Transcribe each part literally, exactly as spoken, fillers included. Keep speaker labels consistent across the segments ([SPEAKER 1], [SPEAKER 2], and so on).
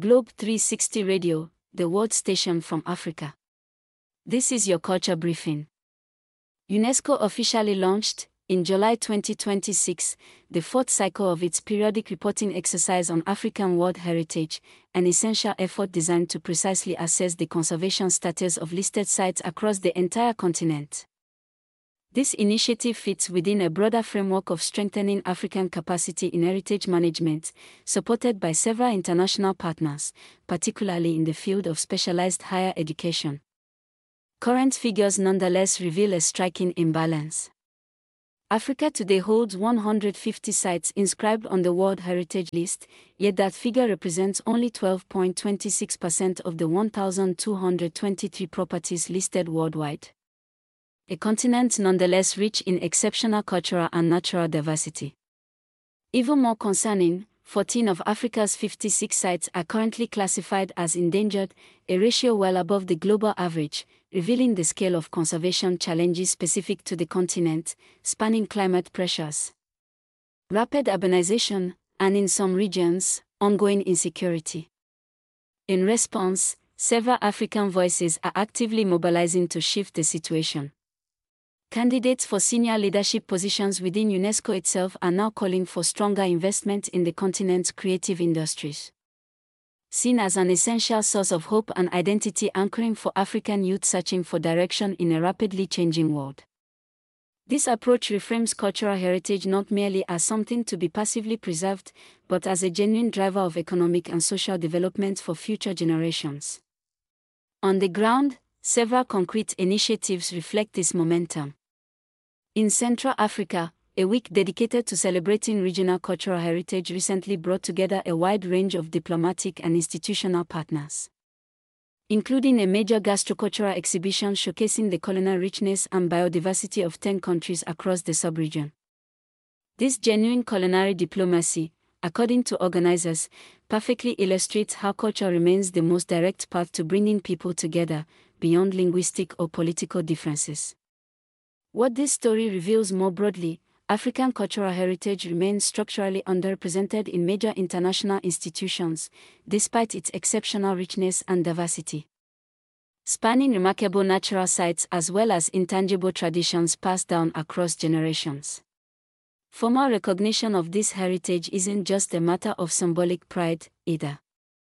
[SPEAKER 1] Globe three sixty Radio, the world station from Africa. This is your culture briefing. UNESCO officially launched, in July twenty twenty-six, the fourth cycle of its periodic reporting exercise on African World Heritage, an essential effort designed to precisely assess the conservation status of listed sites across the entire continent. This initiative fits within a broader framework of strengthening African capacity in heritage management, supported by several international partners, particularly in the field of specialized higher education. Current figures nonetheless reveal a striking imbalance. Africa today holds one hundred fifty sites inscribed on the World Heritage List, yet that figure represents only twelve point two six percent of the one thousand two hundred twenty-three properties listed worldwide. A continent nonetheless rich in exceptional cultural and natural diversity. Even more concerning, fourteen of Africa's fifty-six sites are currently classified as endangered, a ratio well above the global average, revealing the scale of conservation challenges specific to the continent, spanning climate pressures, rapid urbanization, and in some regions, ongoing insecurity. In response, several African voices are actively mobilizing to shift the situation. Candidates for senior leadership positions within UNESCO itself are now calling for stronger investment in the continent's creative industries. Seen as an essential source of hope and identity anchoring for African youth searching for direction in a rapidly changing world. This approach reframes cultural heritage not merely as something to be passively preserved, but as a genuine driver of economic and social development for future generations. On the ground, several concrete initiatives reflect this momentum. In Central Africa, a week dedicated to celebrating regional cultural heritage recently brought together a wide range of diplomatic and institutional partners, including a major gastrocultural exhibition showcasing the culinary richness and biodiversity of ten countries across the sub-region. This genuine culinary diplomacy, according to organizers, perfectly illustrates how culture remains the most direct path to bringing people together, beyond linguistic or political differences. What this story reveals more broadly, African cultural heritage remains structurally underrepresented in major international institutions, despite its exceptional richness and diversity. Spanning remarkable natural sites as well as intangible traditions passed down across generations. Formal recognition of this heritage isn't just a matter of symbolic pride, either.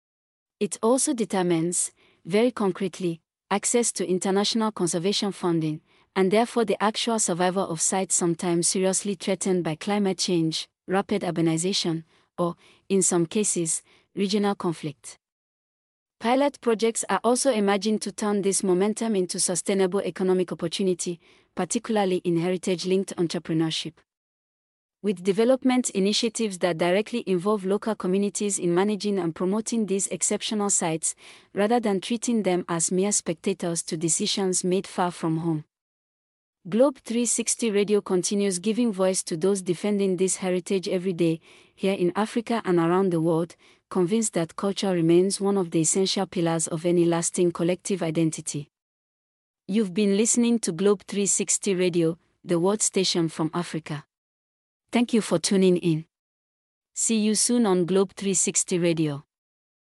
[SPEAKER 1] It also determines, very concretely, access to international conservation funding, and therefore the actual survival of sites sometimes seriously threatened by climate change, rapid urbanization, or, in some cases, regional conflict. Pilot projects are also emerging to turn this momentum into sustainable economic opportunity, particularly in heritage-linked entrepreneurship. With development initiatives that directly involve local communities in managing and promoting these exceptional sites, rather than treating them as mere spectators to decisions made far from home. Globe three sixty Radio continues giving voice to those defending this heritage every day, here in Africa and around the world, convinced that culture remains one of the essential pillars of any lasting collective identity. You've been listening to Globe three sixty Radio, the world station from Africa. Thank you for tuning in. See you soon on Globe three sixty Radio.